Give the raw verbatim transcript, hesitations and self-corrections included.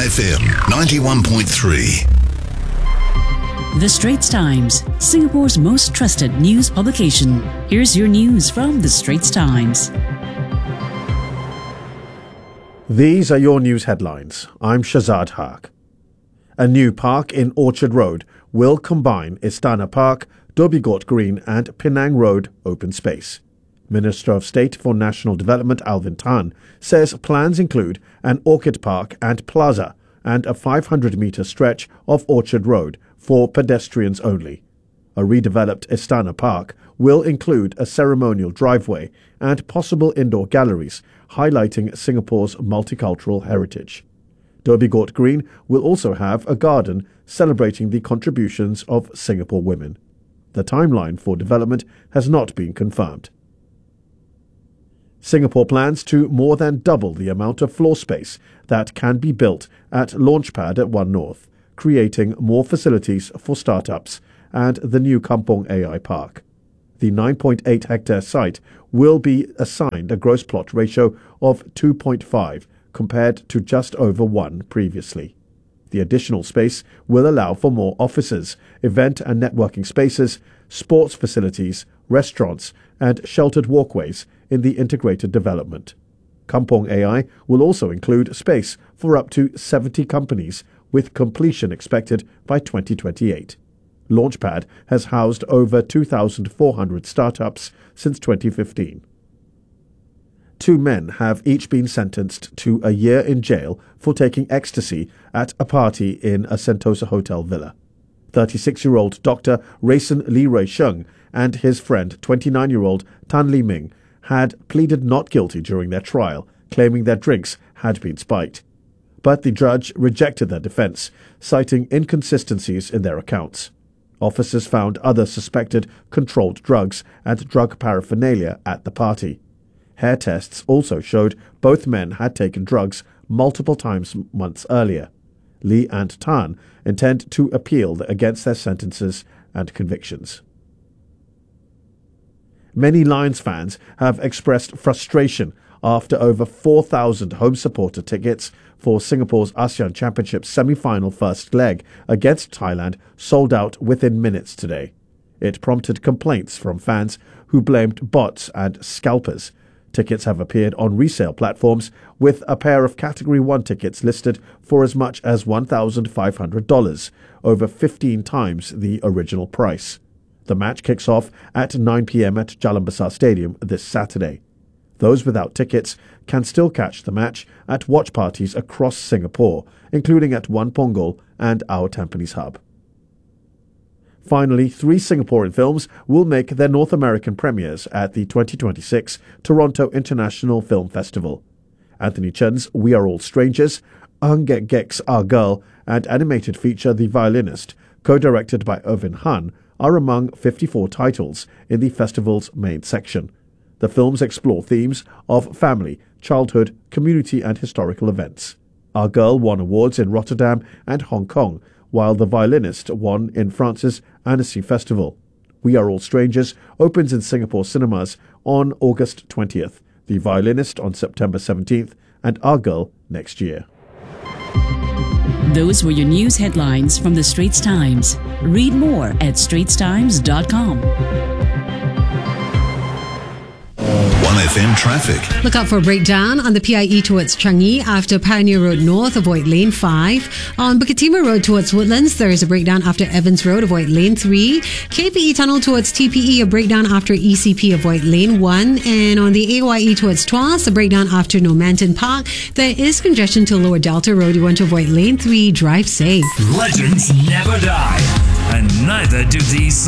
F M ninety-one point three. The Straits Times, Singapore's most trusted news publication. Here's your news from The Straits Times. These are your news headlines. I'm Shazad Haq. A new park in Orchard Road will combine Istana Park, Dhoby Ghaut Green and Penang Road open space. Minister of State for National Development Alvin Tan says plans include an orchid park and plaza and a five hundred metre stretch of Orchard Road for pedestrians only. A redeveloped Istana Park will include a ceremonial driveway and possible indoor galleries highlighting Singapore's multicultural heritage. Dhoby Ghaut Green will also have a garden celebrating the contributions of Singapore women. The timeline for development has not been confirmed. Singapore plans to more than double the amount of floor space that can be built at Launchpad at One North, creating more facilities for startups and the new Kampong A I Park. The nine point eight hectare site will be assigned a gross plot ratio of two point five compared to just over one previously. The additional space will allow for more offices, event and networking spaces, sports facilities, restaurants and sheltered walkways in the integrated development. Kampong A I will also include space for up to seventy companies, with completion expected by twenty twenty-eight. Launchpad has housed over two thousand four hundred startups since twenty fifteen. Two men have each been sentenced to a year in jail for taking ecstasy at a party in a Sentosa hotel villa. thirty-six-year-old Doctor Rayson Lee Ray Sheng and his friend twenty-nine-year-old Tan Li Ming had pleaded not guilty during their trial, claiming their drinks had been spiked. But the judge rejected their defense, citing inconsistencies in their accounts. Officers found other suspected controlled drugs and drug paraphernalia at the party. Hair tests also showed both men had taken drugs multiple times months earlier. Lee and Tan intend to appeal against their sentences and convictions. Many Lions fans have expressed frustration after over four thousand home supporter tickets for Singapore's ASEAN Championship semi-final first leg against Thailand sold out within minutes today. It prompted complaints from fans who blamed bots and scalpers. Tickets have appeared on resale platforms, with a pair of Category one tickets listed for as much as one thousand five hundred dollars, over fifteen times the original price. The match kicks off at nine p.m. at Jalan Besar Stadium this Saturday. Those without tickets can still catch the match at watch parties across Singapore, including at One Punggol and our Tampines hub. Finally, three Singaporean films will make their North American premieres at the twenty twenty-six Toronto International Film Festival. Anthony Chen's We Are All Strangers, Ang Gek Gek's Our Girl, and animated feature The Violinist, co-directed by Irvin Han, are among fifty-four titles in the festival's main section. The films explore themes of family, childhood, community and historical events. Our Girl won awards in Rotterdam and Hong Kong, while The Violinist won in France's Annecy Festival. We Are All Strangers opens in Singapore cinemas on August twentieth, The Violinist on September seventeenth, and Our Girl next year. Those were your news headlines from The Straits Times. Read more at straits times dot com. one F M traffic. Look out for a breakdown on the P I E towards Changi after Pioneer Road North, avoid lane five. On Bukit Timah Road towards Woodlands, there is a breakdown after Evans Road, avoid lane three. K P E Tunnel towards T P E, a breakdown after E C P, avoid lane one. And on the A Y E towards Tuas, a breakdown after Normanton Park. There is congestion to Lower Delta Road. You want to avoid lane three. Drive safe. Legends never die, and neither do these